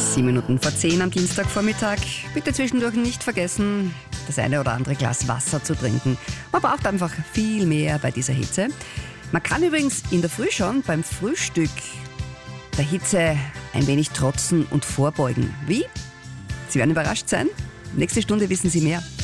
7:07 am Dienstagvormittag. Bitte zwischendurch nicht vergessen, das eine oder andere Glas Wasser zu trinken. Man braucht einfach viel mehr bei dieser Hitze. Man kann übrigens in der Früh schon beim Frühstück der Hitze ein wenig trotzen und vorbeugen. Wie? Sie werden überrascht sein. Nächste Stunde wissen Sie mehr.